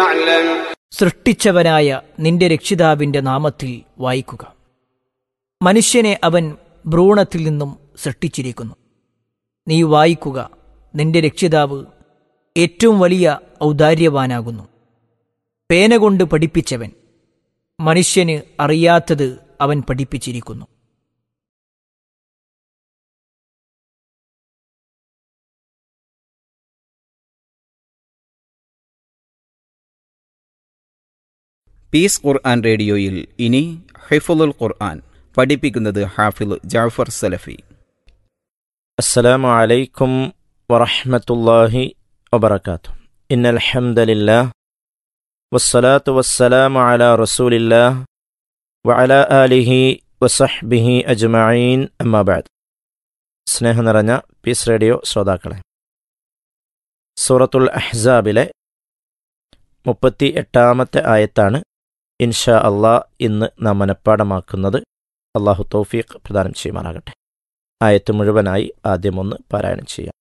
فاعلم. സൃഷ്ടിച്ചവനായ നിന്റെ രക്ഷിതാവിന്റെ നാമത്തിൽ വായിക്കുക. മനുഷ്യനെ അവൻ ഭ്രൂണത്തിൽ നിന്നും സൃഷ്ടിച്ചിരിക്കുന്നു. നീ വായിക്കുക, നിന്റെ രക്ഷിതാവ് ഏറ്റവും വലിയ ഔദാര്യവാനാകുന്നു. പേന കൊണ്ട് പഠിപ്പിച്ചവൻ, മനുഷ്യന് അറിയാത്തത് അവൻ പഠിപ്പിച്ചിരിക്കുന്നു. പീസ് ഖുർആൻ റേഡിയോയിൽ ഇനി ഹിഫ്ളുൽ ഖുർആൻ പഠിപ്പിക്കുന്നത് ഹാഫിള് ജാഫർ സലഫി. അസ്സലാമു അലൈക്കും വറഹ്മത്തുള്ളാഹി വബറകാതുഹു. ഇന്നൽ ഹംദലില്ലാഹ് വസ്സലാത്തു വസ്സലാമു അലാ റസൂലില്ലാഹ് വഅലാ ആലിഹി വസഹ്ബിഹി അജ്മഈൻ. അമ്മാ ബഅദ്. സ്നേഹം നിറഞ്ഞ പീസ് റേഡിയോ ശ്രോതാക്കളെ, സൂറത്തുൽ അഹ്സാബിലെ 38-ാമത്തെ ആയത്താണ് ഇൻഷാ അള്ളാഹ് ഇന്ന് നാം മനഃപ്പാഠമാക്കുന്നത്. അള്ളാഹു തൗഫീഖ് പ്രദാനം ചെയ്യുമാറാകട്ടെ. ആയത്ത് മുഴുവനായി ആദ്യമൊന്ന് പാരായണം ചെയ്യാം.